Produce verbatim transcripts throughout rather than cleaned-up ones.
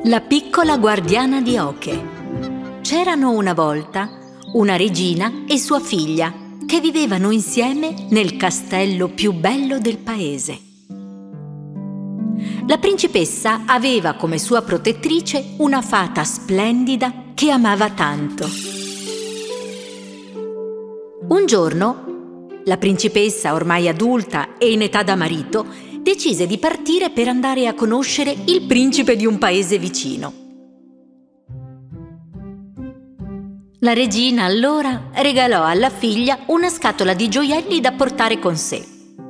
La piccola guardiana di oche. C'erano una volta una regina e sua figlia che vivevano insieme nel castello più bello del paese. La principessa aveva come sua protettrice una fata splendida che amava tanto. Un giorno, la principessa, ormai adulta e in età da marito, decise di partire per andare a conoscere il principe di un paese vicino. La regina allora regalò alla figlia una scatola di gioielli da portare con sé.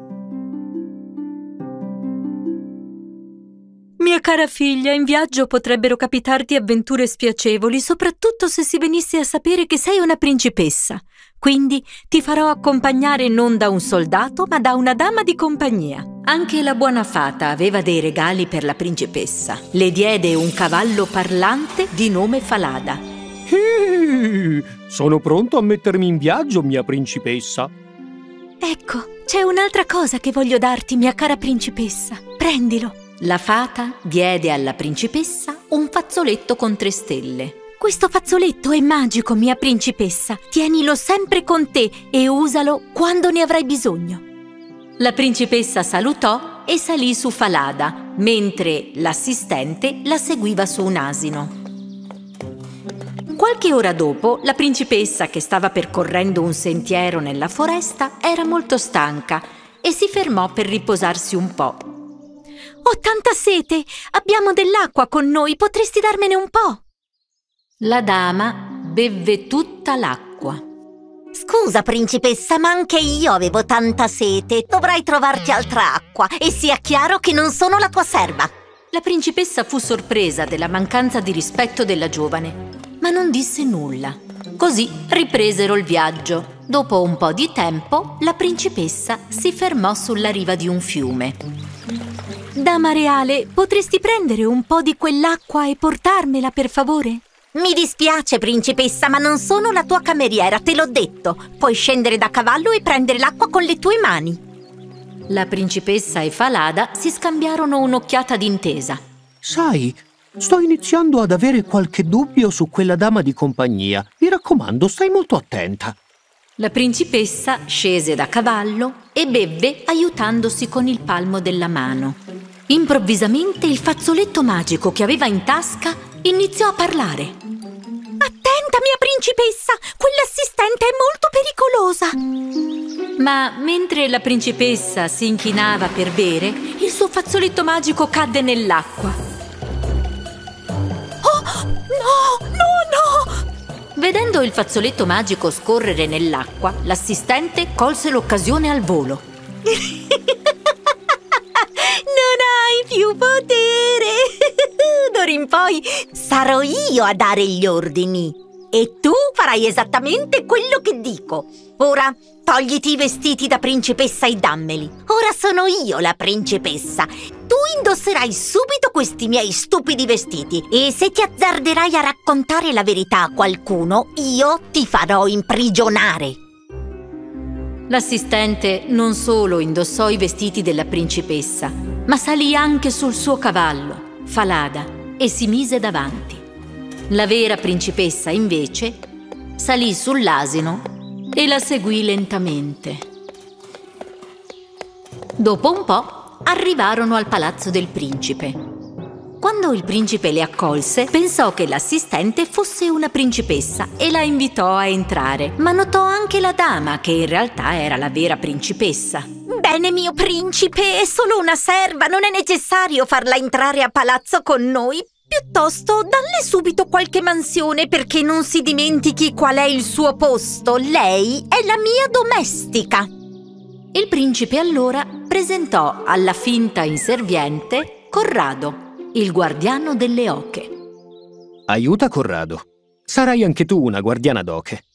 Mia cara figlia, in viaggio potrebbero capitarti avventure spiacevoli, soprattutto se si venisse a sapere che sei una principessa. Quindi ti farò accompagnare non da un soldato, ma da una dama di compagnia. Anche la buona fata aveva dei regali per la principessa. Le diede un cavallo parlante di nome Falada. Ehi, sono pronto a mettermi in viaggio, mia principessa. Ecco, c'è un'altra cosa che voglio darti, mia cara principessa. Prendilo. La fata diede alla principessa un fazzoletto con tre stelle. Questo fazzoletto è magico, mia principessa. Tienilo sempre con te e usalo quando ne avrai bisogno. La principessa salutò e salì su Falada, mentre l'assistente la seguiva su un asino. Qualche ora dopo, la principessa, che stava percorrendo un sentiero nella foresta, era molto stanca e si fermò per riposarsi un po'. Ho tanta sete! Abbiamo dell'acqua con noi, potresti darmene un po'? La dama bevve tutta l'acqua. Scusa, principessa, ma anche io avevo tanta sete. Dovrai trovarti altra acqua e sia chiaro che non sono la tua serva. La principessa fu sorpresa della mancanza di rispetto della giovane, ma non disse nulla. Così ripresero il viaggio. Dopo un po' di tempo, la principessa si fermò sulla riva di un fiume. Dama reale, potresti prendere un po' di quell'acqua e portarmela, per favore? Mi dispiace, principessa, ma non sono la tua cameriera, te l'ho detto. Puoi scendere da cavallo e prendere l'acqua con le tue mani. La principessa e Falada si scambiarono un'occhiata d'intesa. Sai, sto iniziando ad avere qualche dubbio su quella dama di compagnia. Mi raccomando, stai molto attenta. La principessa scese da cavallo e bevve aiutandosi con il palmo della mano. Improvvisamente il fazzoletto magico che aveva in tasca iniziò a parlare. Attenta, mia principessa! Quell'assistente è molto pericolosa! Ma mentre la principessa si inchinava per bere, il suo fazzoletto magico cadde nell'acqua. Oh, no, no, no! Vedendo il fazzoletto magico scorrere nell'acqua, l'assistente colse l'occasione al volo. Non hai più potere! D'ora in poi sarò io a dare gli ordini e tu farai esattamente quello che dico. Ora togliti i vestiti da principessa e dammeli. Ora sono io la principessa. Tu indosserai subito questi miei stupidi vestiti e se ti azzarderai a raccontare la verità a qualcuno, io ti farò imprigionare. L'assistente non solo indossò i vestiti della principessa, ma salì anche sul suo cavallo, Falada, e si mise davanti. La vera principessa, invece, salì sull'asino e la seguì lentamente. Dopo un po' arrivarono al palazzo del principe. Quando il principe le accolse, pensò che l'assistente fosse una principessa e la invitò a entrare, ma notò anche la dama, che in realtà era la vera principessa. Bene, mio principe, è solo una serva, non è necessario farla entrare a palazzo con noi. Piuttosto, dalle subito qualche mansione perché non si dimentichi qual è il suo posto. Lei è la mia domestica. Il principe allora presentò alla finta inserviente Corrado, il guardiano delle oche. Aiuta Corrado. Sarai anche tu una guardiana d'oche.